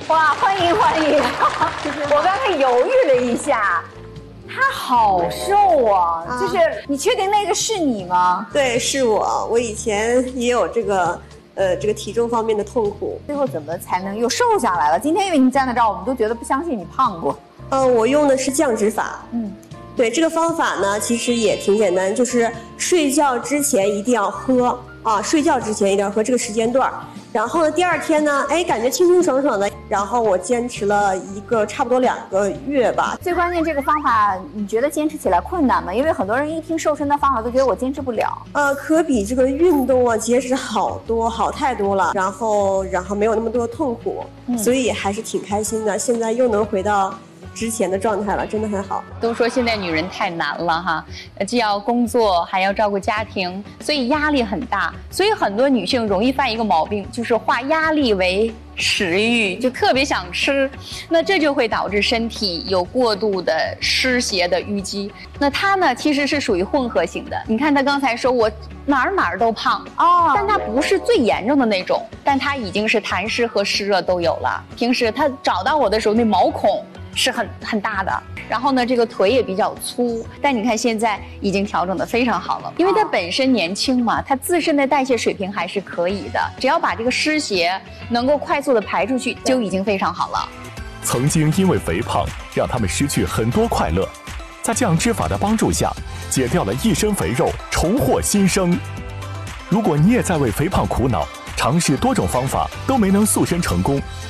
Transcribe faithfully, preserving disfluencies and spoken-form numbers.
哇，欢迎欢迎！我刚才犹豫了一下，他好瘦啊！啊就是你确定那个是你吗？ 对，是我。我以前也有这个呃这个体重方面的痛苦。 最后怎么才能又瘦下来了？今天因为你站在这儿，我们都觉得不相信你胖过。 呃，我用的是降脂法。 嗯， 对，这个方法呢其实也挺简单，就是睡觉之前一定要喝啊，睡觉之前一定要喝这个时间段。然后呢，第二天呢，哎，感觉清清爽爽的。然后我坚持了一个差不多两个月吧。 最关键这个方法，你觉得坚持起来困难吗？因为很多人一听瘦身的方法都觉得我坚持不了。 呃，可比这个运动啊节食好多，好太多了。然后，然后没有那么多痛苦，嗯、所以还是挺开心的。现在又能回到之前的状态了，真的很好。 都说现在女人太难了哈，既要工作还要照顾家庭，所以压力很大。所以很多女性容易犯一个毛病，就是化压力为食欲，就特别想吃，那这就会导致身体有过度的湿邪的淤积。那她呢，其实是属于混合型的。你看她刚才说我哪儿哪儿都胖哦，但她不是最严重的那种，但她已经是痰湿和湿热都有了。平时她找到我的时候，那毛孔是很很大的，然后呢，这个腿也比较粗，但你看现在已经调整得非常好了，因为她本身年轻嘛，她自身的代谢水平还是可以的，只要把这个湿邪能够快速的排出去，就已经非常好了。 曾经因为肥胖让他们失去很多快乐，在降脂法的帮助下，解掉了一身肥肉，重获新生。如果你也在为肥胖苦恼，尝试多种方法都没能塑身成功，